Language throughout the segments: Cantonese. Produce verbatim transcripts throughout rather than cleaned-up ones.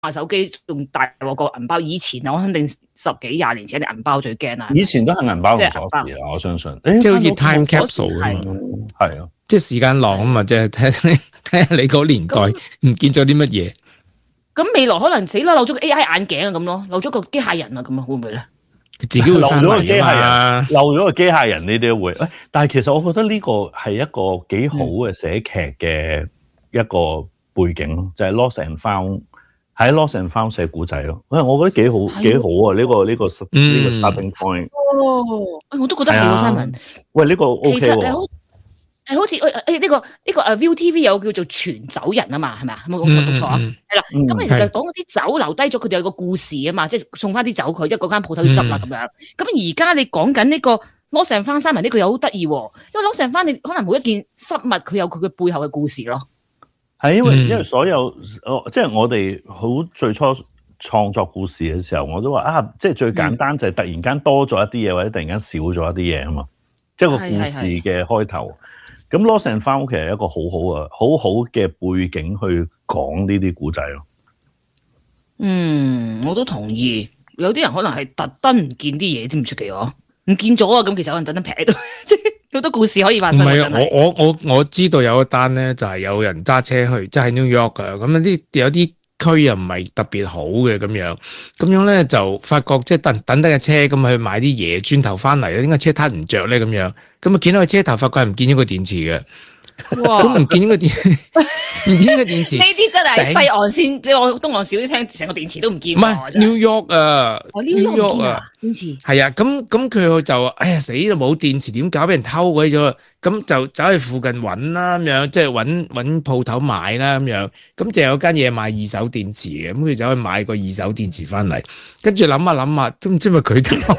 買手機仲大鑊過銀包。以前我肯定十幾廿年前啲銀包最驚啦。 以前都係銀包同鎖匙啦，我相信。即係好似 time capsule 咁嘛， 係啊， 即係時間廊啊嘛，即係睇睇下你嗰年代唔見咗啲乜嘢。 咁未來可能死啦，漏咗個 A I 眼鏡啊咁咯，漏咗個機械人啊咁啊，會唔會咧？ 自己會翻嚟啊嘛， 漏咗個機械人呢啲會。誒，但係其實我覺得呢個係一個幾好嘅寫劇嘅一個背景咯，就係 Lost and Found 喺 Lost and Found 寫古仔咯。誒，我覺得幾好幾好啊！呢個呢個呢個 starting point。 哦，我都覺得係喎，Simon。 喂，呢個 OK 喎。 誒好似誒誒呢個呢、這個誒 ViuTV 有叫做傳酒人啊嘛，係咪啊？係咪冇錯冇錯啊？係啦，咁其實就講嗰啲酒留低咗，佢哋有個故事啊嘛，即係送翻啲酒佢，即係嗰間鋪頭要執啦咁樣。咁而家你講緊呢個 Lost and Found 三文呢個又好得意喎，因為 Lost and Found你可能每一件失物佢有佢嘅背後嘅故事咯。係因為、嗯、因為所有即係我哋好最初創作故事嘅時候，我都話啊，即係最簡單就係突然間多咗一啲嘢，或者突然間少咗一啲嘢啊嘛，即係個故事嘅開頭。咁 Lost and Found 其實係一個好好啊，好好嘅背景去講呢啲古仔咯。 嗯，我都同意。有啲人可能係特登唔見啲嘢，都唔出奇喎。唔見咗啊！咁其實可能特登劈喺度，即係好多故事可以發生。 唔係啊，我我我我知道有一單咧，就係有人揸車去，即係 New York 㗎。咁啲有啲區又唔係特別好嘅咁樣，咁樣咧就發覺即係等等低架車咁去買啲嘢，轉頭翻嚟咧，點解車撻唔着咧咁樣？咁啊見到個車頭發覺係唔見咗個電池嘅。哇！咁唔見咗個電，唔見個電池。呢啲真係西岸先，即係我東岸少啲聽，成個電池都唔見。 唔係 New York 啊 ，New York 啊，電池。 係啊，咁咁佢就哎呀死啦，冇電池點搞？俾人偷鬼咗，咁就走去附近揾啦咁樣，即係揾揾鋪頭買啦咁樣。咁就有間嘢賣二手電池嘅，咁佢走去買個二手電池翻嚟，跟住諗下諗下，都唔知咪佢偷。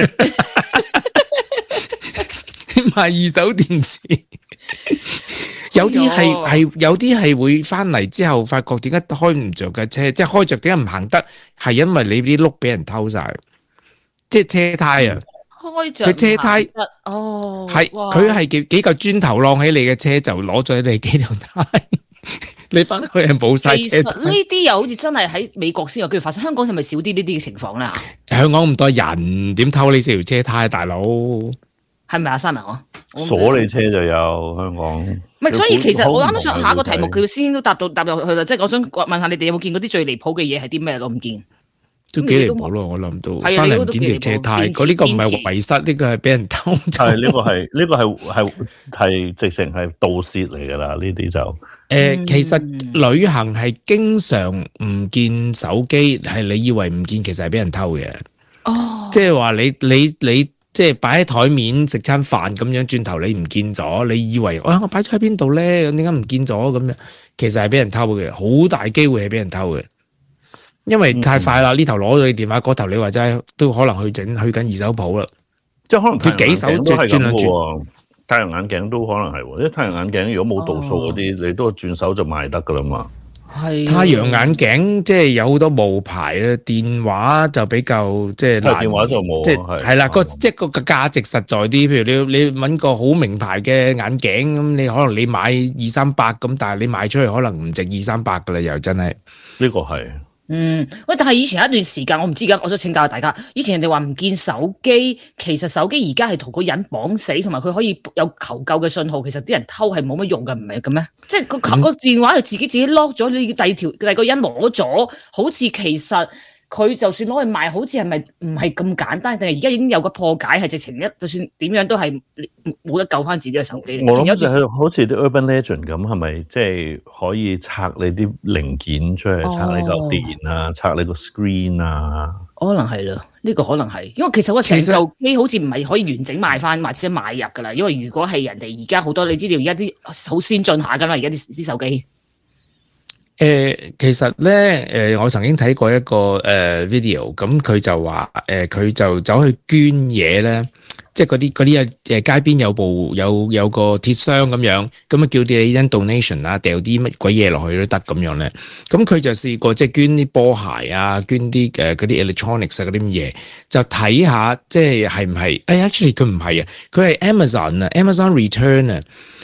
買二手電池。有啲係係有啲係會翻嚟之後，發覺點解開唔着嘅車，即係開着點解唔行得？係因為你啲轆俾人偷晒，即係車胎啊！ 開着佢車胎哦， 係佢係幾幾嚿磚頭晾起你嘅車，就攞咗你幾條胎，你翻去係冇晒車胎。 其實呢啲又好似真係喺美國先有機會發生，香港係咪少啲呢啲嘅情況咧？ 香港咁多人，點偷你四條車胎，大佬？ 係咪啊，三文我鎖你車就有香港。 唔係，所以其實我啱啱想下一個題目，佢先都答到答入去啦。即係我想問下你哋有冇見過啲最離譜嘅嘢係啲咩？我唔見。 都幾離譜咯，我諗到。翻嚟唔見條車胎，嗰呢個唔係遺失，呢個係俾人偷。 係呢個係呢個係係係直情係盜竊嚟㗎啦！呢啲就誒，其實旅行係經常唔見手機，係你以為唔見，其實係俾人偷嘅。 哦， 即係話你你你。即係擺喺台面食餐飯咁樣，轉頭你唔見咗，你以為啊我擺咗喺邊度咧？點解唔見咗咁樣？其實係俾人偷嘅，好大機會係俾人偷嘅，因為太快啦！呢、嗯、頭攞咗你電話，嗰頭你話齋都可能去整去緊二手鋪啦。 即係可能佢幾手轉轉兩轉， 太陽眼鏡都可能係，因為太陽眼鏡如果冇度數嗰啲，哦、你都轉手就賣得噶啦嘛。 係太陽眼鏡即係有好多冒牌啦，電話就比較即係難。 電話就冇， 即係係啦，個即係個價值實在啲。譬如你你揾個好名牌嘅眼鏡咁，你可能你買二三百咁，但係你賣出去可能唔值二三百噶啦，又真係呢個係。 嗯，喂，但係以前有一段時間，我唔知㗎，我想請教大家。以前人哋話唔見手機，其實手機而家係同個人綁死，同埋佢可以有求救嘅信號。其實啲人偷係冇乜用㗎，唔係咁咩？即係個個電話係自己自己 lock 咗，你第二條第二個人攞咗，好似其實佢就算攞去賣，好似係咪唔係咁簡單？定係而家已經有個破解，係直情一就算點樣都係冇得救翻自己嘅手機。 我諗就係好似啲 urban legend 咁，係咪即係可以拆你啲零件出嚟，拆你嚿電啊，拆你個 screen 啊？ 可能係啦，呢、這個可能係，因為其實我成嚿機好似唔係可以完整賣翻或者買入噶啦。因為如果係人哋而家好多，你知道而家啲好先進下噶嘛，而家啲啲手機。 誒、呃，其實咧，誒、呃，我曾經睇過一個誒、呃、video，咁佢就話，誒、呃，佢就走去捐嘢咧，即係嗰啲嗰啲誒街邊有部有有個鐵箱咁樣，咁啊叫啲人 donation 啊，掉啲乜鬼嘢落去都得咁樣咧。咁佢就試過即係捐啲波鞋啊，捐啲誒嗰啲 electronics 啊嗰啲咁嘢，就睇下即係係唔係？誒、哎、，actually 佢唔係啊，佢係 Amazon 啊 ，Amazon Return 啊。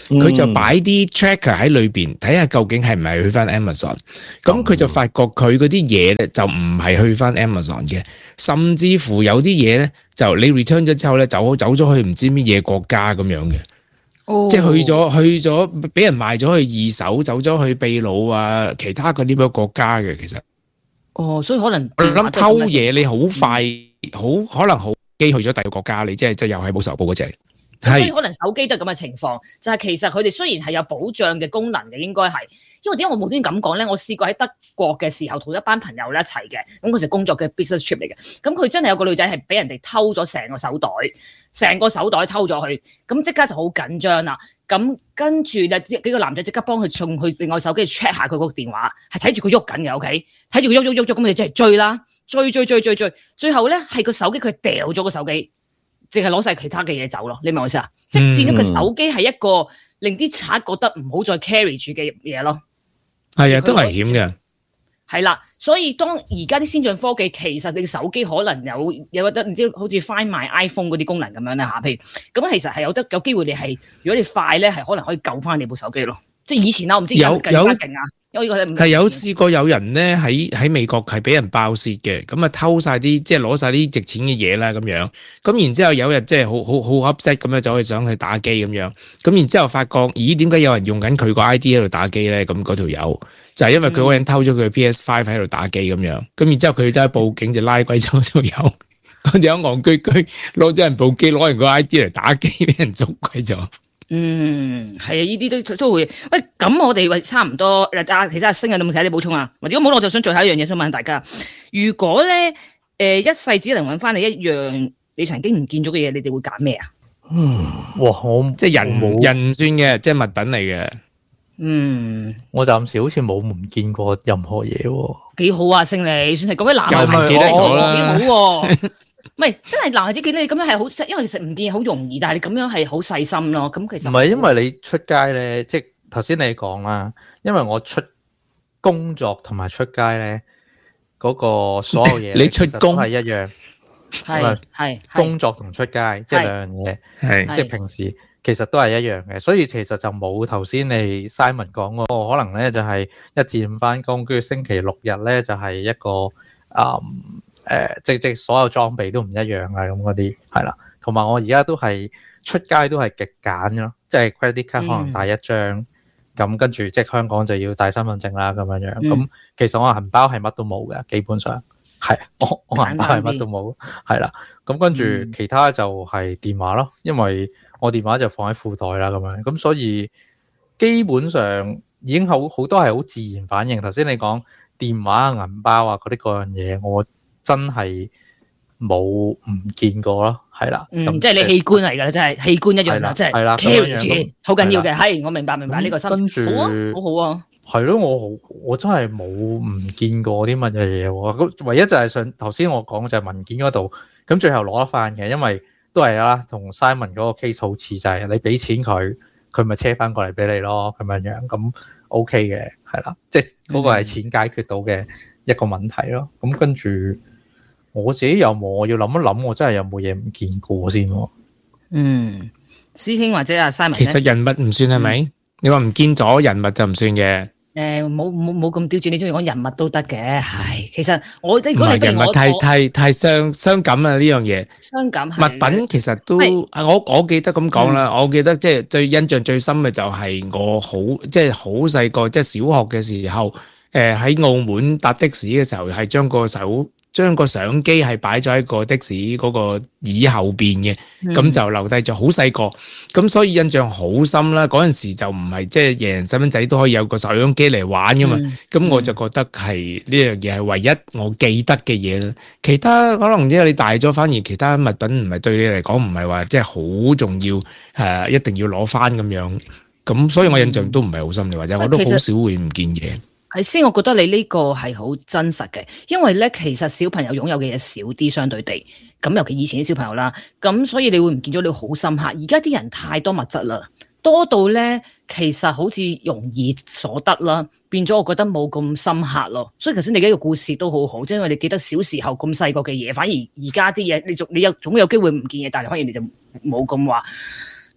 佢就擺啲 tracker 喺裏邊，睇下究竟係唔係去翻 Amazon。咁佢就發覺佢嗰啲嘢咧就唔係去翻 Amazon 嘅，甚至乎有啲嘢咧就你 return 咗之後咧走走咗去唔知乜嘢國家咁樣嘅。哦、即係去咗去咗俾人賣咗去二手，走咗去秘魯啊，其他嗰啲乜國家嘅其實。 哦，所以可能我諗偷嘢你好快，好、嗯、可能好機去咗第二個國家，你即係即係又係冇仇報嗰隻。 所以可能手機都係咁嘅情況，就係、是、其實佢哋雖然係有保障嘅功能嘅，應該係，因為點解我無端端咁講咧？我試過喺德國嘅時候，同一班朋友咧一齊嘅，咁佢就工作嘅 business trip 嚟嘅，咁佢真係有個女仔係俾人哋偷咗成個手袋，成個手袋偷咗去，咁即刻就好緊張啦。咁跟住就幾個男仔即刻幫佢送去另外手機 check 下佢個電話，係睇住佢喐緊嘅 ，OK， 睇住佢喐喐喐喐，咁你即係追啦，追追追追追，最後咧係個手機佢掉咗個手機。淨係攞晒其他嘅嘢走咯，你明我意思啊？嗯、即係變咗佢手機係一個令啲賊覺得唔好再 carry 住嘅嘢咯。 係啊，都危險嘅。係啦，所以當而家啲先進科技，其實你手機可能有有得唔知好似 Find My iPhone 嗰啲功能咁樣咧嚇，譬如咁其實係有得有機會你係如果你快咧，係可能可以救翻你部手機咯。即係以前啦，我唔知有更加勁啊。有係有試過有人咧喺喺美國係俾人爆竊嘅，咁啊偷晒啲即係攞晒啲值錢嘅嘢啦咁樣，咁然之後有日即係好好好 upset 咁樣走去想去打機咁樣，咁然之後發覺咦點解有人用緊佢個 I D 喺度打機咧？咁嗰條友就係因為佢嗰人偷咗佢嘅 P S Five 喺度打機咁樣，咁然之後佢都係報警就拉鬼咗條友，嗰條友戇居居攞咗人部機攞人個 I D 嚟打機，俾人捉鬼咗。 嗯，係啊，呢啲都都會。喂，咁我哋喂差唔多。啊，其實阿星有冇睇啲補充啊？或者如果冇，我就想最後一樣嘢想問下大家。如果咧，誒、呃，一世只能揾翻你一樣你曾經唔見咗嘅嘢，你哋會揀咩啊？ 嗯，哇，我即係人人算嘅，即係物品嚟嘅。 嗯， 我暫時好似冇唔見過任何嘢喎。 幾好啊，星你算係咁樣男又唔記得咗啦， 幾好喎。唔係，真係男孩子見到你咁樣係好，因為其實唔見好容易，但係你咁樣係好細心咯。咁其實唔係，因為你出街咧，即係頭先你講啦，因為我出工作同埋出街咧，嗰個所有嘢你出工係一樣， 係係工作同出街即係兩樣嘢， 係即係平時其實都係一樣嘅，所以其實就冇頭先你 Simon 講嗰個可能咧，就係一至五翻工，跟住星期六日咧就係一個嗯。誒、呃，即即所有裝備都唔一樣啊，咁嗰啲係啦。同埋我而家都係出街都係極簡咯，即係 credit card 可能帶一張，咁、嗯、跟住即係香港就要帶身份證啦咁樣樣。咁、嗯、其實我銀包係乜都冇嘅，基本上係我我銀包係乜都冇，係啦。咁跟住其他就係電話咯，因為我電話就放喺褲袋啦咁樣。咁所以基本上已經好好多係好自然反應。頭先你講電話、銀包啊嗰啲嗰樣嘢，我真係冇唔見過咯，係啦， 嗯，即係你器官嚟噶，真係器官一樣啦，即係 carry 住，好緊要嘅，係我明白明白呢個心， 跟住好啊，好好啊， 係咯，我好我真係冇唔見過啲乜嘢嘢喎，咁唯一就係上頭先我講就係文件嗰度，咁最後攞得翻嘅，因為都係啦，同 Simon 嗰個 case 好似就係你俾錢佢，佢咪車翻過嚟俾你咯，咁樣樣咁 OK 嘅，係啦，即係嗰個係錢解決到嘅一個問題咯，咁跟住。我自己有冇？我要諗一諗，我真係有冇嘢唔見過先喎。 嗯，師兄或者阿 Simon 其實人物唔算係咪？嗯、你話唔見咗人物就唔算嘅。誒、 呃，冇冇冇咁刁鑽，你中意講人物都得嘅。唉，其實我即係如果你人物太太太傷傷感啊呢樣嘢。 傷感。 物品其實都，我我記得咁講啦。我記得即係最印象最深嘅就係我好即係好細個，即係小學嘅時候，誒、呃、喺澳門搭的士嘅時候，係將個手。將個相機係擺咗喺個的士嗰個椅後邊嘅，咁、嗯、就留低咗好細個，咁所以印象好深啦。嗰陣時就唔係即係人人細蚊仔都可以有個手機機嚟玩噶嘛，咁、嗯、我就覺得係呢樣嘢係唯一我記得嘅嘢啦。其他可能因為你大咗，反而其他物品唔係對你嚟講唔係話即係好重要，誒、呃、一定要攞翻咁樣，咁所以我印象都唔係好深，或者我都好少會唔見嘢。 係先，我覺得你呢個係好真實嘅，因為咧其實小朋友擁有嘅嘢少啲，相對地，咁尤其以前啲小朋友啦，咁所以你會唔見咗你好深刻。而家啲人太多物質啦，多到咧其實好似容易所得啦，變咗我覺得冇咁深刻咯。所以頭先你嘅一個故事都好好，即係因為你記得小時候咁細個嘅嘢，反而而家啲嘢你仲你有總有機會唔見嘢，但係可能你就冇咁話。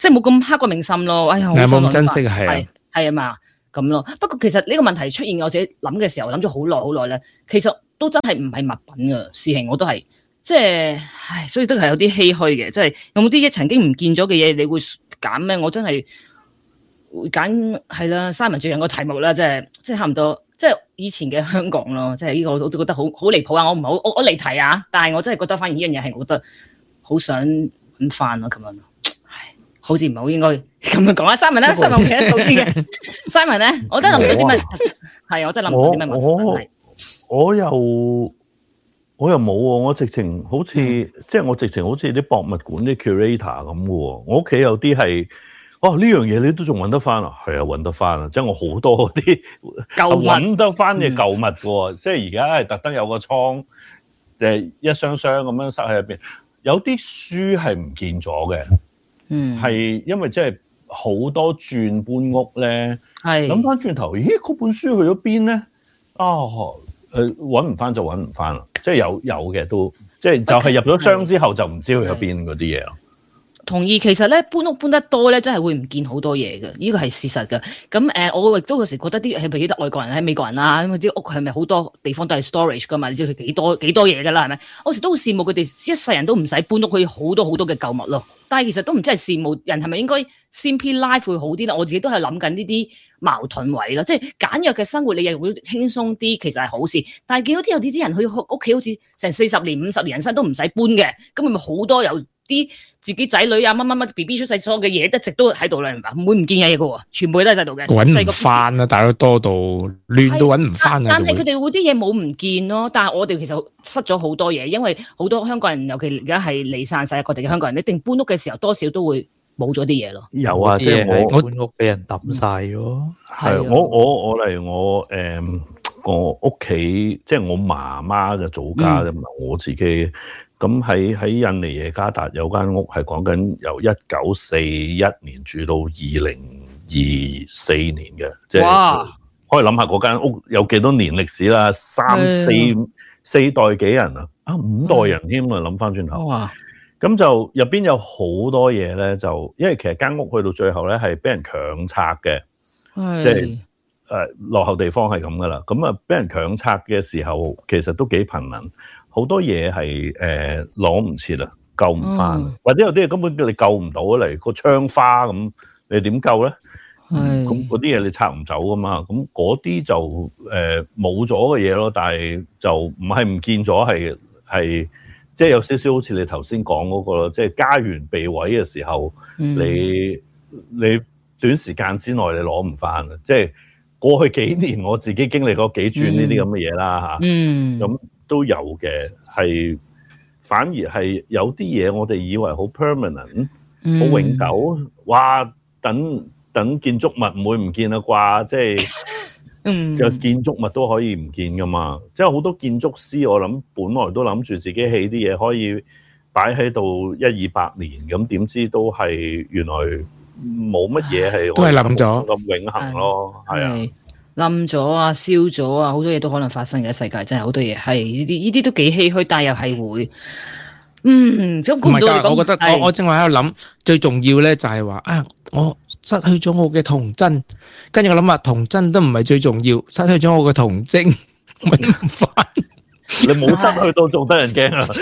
即係冇咁刻骨銘心咯。哎呀， 係冇咁珍惜係啊， 係啊嘛咁咯。不過其實呢個問題出現，我自己諗嘅時候諗咗好耐好耐咧，其實都真係唔係物品㗎事情，我都係即係，唉，所以都係有啲唏噓嘅。即係有冇啲曾經唔見咗嘅嘢，你會揀咩？我真係會揀係啦，Simon最近個題目啦，即係即係差唔多。即係以前嘅香港咯，即係呢個我都覺得好好離譜啊！我唔係好我我離題啊，但係我真係覺得反而呢樣嘢係我覺得好想揾翻咯咁樣。唉，好似唔係好應該咁樣講啊。Simon 咧，Simon 企得到啲嘅。Simon 咧，我真係諗唔到啲咩係，我真係諗唔到啲咩問題。 我我又我又冇喎，我直情好似、嗯、即係我直情好似啲博物館啲 curator 咁嘅喎。我屋企有啲係。哦，呢樣嘢你都仲揾得翻啊？係啊，揾得翻啊！即係我好多啲舊揾得翻嘅舊物嘅喎、嗯，即係而家係特登有個倉，誒一箱箱咁樣塞喺入邊。有啲書係唔見咗嘅，嗯，係因為即係好多轉搬屋咧，係諗翻轉頭，咦嗰本書去咗邊咧？啊，誒揾唔翻就揾唔翻啦，即係有有嘅都，即係就係入咗箱之後就唔知去咗邊嗰啲嘢咯。 同意，其實咧搬屋搬得多咧，真係會唔見好多嘢嘅，呢個係事實嘅。咁誒、呃，我亦都有時覺得啲係咪得外國人喺美國人啦，因為啲屋係咪好多地方都係 storage 噶嘛？你知佢幾多幾多嘢噶啦，係咪？我時都好羨慕佢哋一世人都唔使搬屋，佢好多好多嘅舊物咯。但係其實都唔真係羨慕人係咪應該 simple life 會好啲咧？我自己都係諗緊呢啲矛盾位咯，即係簡約嘅生活你又會輕鬆啲，其實係好事。但係見到啲有啲啲人去屋企好似成四十年、五十年人生都唔使搬嘅，咁咪好多有。啲自己仔女啊，乜乜乜 B B 出世所有嘅嘢一直都喺度啦，明白？唔會唔見嘢嘅喎，全部都喺晒度嘅。 揾唔翻啊！大佬多到亂到揾唔翻啊！ 但係佢哋會啲嘢冇唔見咯，但係我哋其實失咗好多嘢，因為好多香港人，尤其而家係離散世界各地嘅香港人，一定搬屋嘅時候多少都會冇咗啲嘢咯。 有啊，即係我搬屋俾人抌晒咗。 係我我我例如我誒我屋企，即係我媽媽嘅祖家啫嘛，我自己。咁喺喺印尼耶加達有間屋係講緊由一九四一年住到二零二四年嘅，即係可以諗下嗰間屋有幾多年歷史啦，三四四代幾人啊，啊五代人添啊，諗翻轉頭。哇！咁就入邊有好多嘢咧，就因為其實間屋去到最後咧係俾人強拆嘅，即係誒落後地方係咁噶啦。咁啊俾人強拆嘅時候，其實都幾頻能。好多嘢係誒攞唔切啦，救唔翻、嗯，或者有啲嘢根本你救唔到，嚟個窗花咁，你點救咧？咁嗰啲嘢你拆唔走噶嘛？咁嗰啲就誒冇咗嘅嘢咯，但係就唔係唔見咗，係係即係有少少好似你頭先講嗰個咯，即係家園被毀嘅時候，嗯、你你短時間之內你攞唔翻啊！即係過去幾年我自己經歷過幾轉呢啲咁嘅嘢啦嚇，嗯，咁。都有嘅，係反而係有啲嘢我哋以為好 permanent，好、嗯、永久，哇！等等建築物唔會唔見啦啩，即係嘅建築物都可以唔見噶嘛。即係好多建築師，我諗本來都諗住自己起啲嘢可以擺喺度一二百年，咁點知都係原來冇乜嘢係都係冧咗咁永恆咯，係啊。 冧咗啊，燒咗啊，好多嘢都可能發生嘅，世界真係好多嘢，係呢啲呢啲都幾唏噓，但係又係會，嗯，咁估唔到你講， 我覺得我我正話喺度諗，最重要咧就係話啊，我失去咗我嘅童真，跟住我諗下童真都唔係最重要，失去咗我嘅童貞，搵唔翻， 你冇失去到仲得人驚啊！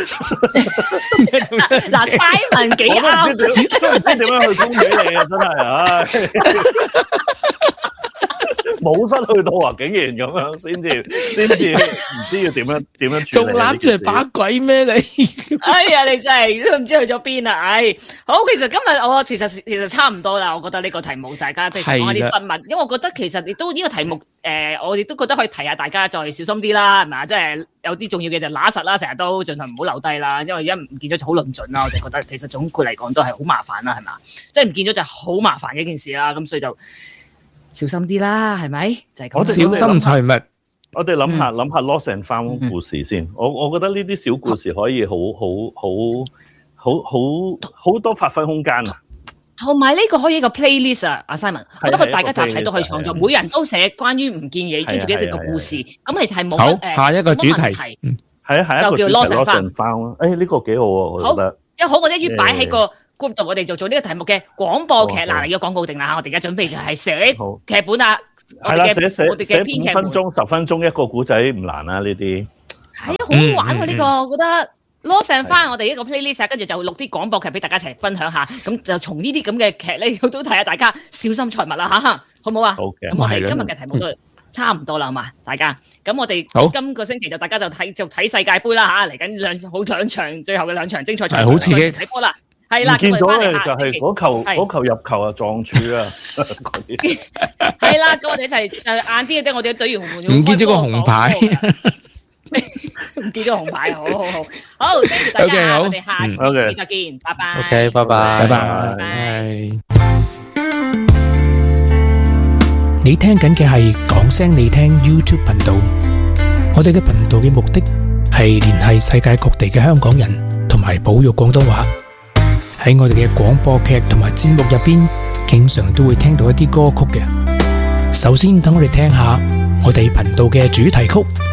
嗱，Simon幾啱， 都唔知點樣去恭喜你啊！真係啊！冇失去到啊！竟然咁樣先至先至唔知要點樣點樣處理，仲攬住嚟把鬼咩你？ 哎呀，你真係都唔知去咗邊啦！哎，好，其實今日我其實其實差唔多啦。我覺得呢個題目大家即係講下啲新聞，因為我覺得其實亦都呢個題目誒、呃，我亦都覺得可以提下大家再小心啲啦，係咪？即係有啲重要嘅就揦實啦，成日都盡量唔好留低啦，因為一唔見咗就好論盡啦。我就覺得其實總括嚟講都係好麻煩啦，係嘛？即係唔見咗就好麻煩嘅一件事啦，咁所以就。小心啲啦，係咪？就係咁。 小心財物。 我哋諗下諗下 lost and found 故事先。我我覺得呢啲小故事可以好好好好好好多發揮空間啊。 同埋呢個可以一個 playlist 啊，阿 Simon，我覺得佢大家集體都可以創作，每人都寫關於唔見嘢，跟住一隻個故事。咁其實係冇乜誒， 下一個主題係啊，下一個就叫 lost and found 咯。誒，呢個幾好啊，我覺得。 好，一好我一於擺喺個 group 度，我哋就做呢個題目嘅廣播劇。 好啊嗱，你個廣告定啦嚇，我哋而家準備就係寫好劇本啦。我係啦， 哋寫寫嘅我哋寫嘅編劇們五分鐘、十分鐘一個古仔唔難啊！呢啲係啊，好好玩喎呢嗯個，我覺得。攞上翻我哋一個 playlist，跟住就錄啲廣播劇俾大家一齊分享下，咁就從呢啲咁嘅劇咧，都睇下大家小心財物啦嚇，好唔好啊？ 好嘅咁我哋係啦今日嘅題目都差唔多啦，好嘛？大家，咁我哋好今個星期就大家就睇就睇世界盃啦嚇，嚟緊兩好兩場最後嘅兩場精彩賽， 係好刺激睇波啦，係啦， 唔見到咁我哋咧就翻嚟下星期係嗰球係嗰球入球啊撞柱啊！嗰啲係啦，咁我哋一齊誒晏啲嘅，我哋隊員唔見咗個紅牌。 唔見咗紅牌，好好好，好，多謝大 OK， 家， 好我哋下次嗯，OK 再見，拜拜。 OK，拜拜拜。 拜拜。 你聽緊嘅係講聲你聽 YouTube 頻道，我哋嘅頻道嘅目的係聯繫世界各地嘅香港人，同埋保育廣東話。喺我哋嘅廣播劇同埋節目入邊，經常都會聽到一啲歌曲嘅。首先，等我哋聽下我哋頻道嘅主題曲。